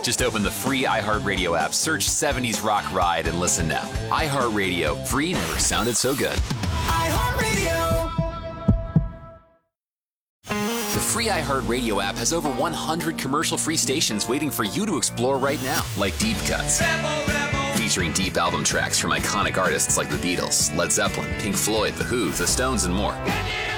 Just open the free iHeartRadio app, search 70s Rock Ride, and listen now. iHeartRadio, free never sounded so good. iHeartRadio. The free iHeartRadio app has over 100 commercial-free stations waiting for you to explore right now, like Deep Cuts, featuring deep album tracks from iconic artists like the Beatles, Led Zeppelin, Pink Floyd, The Who, The Stones, and more.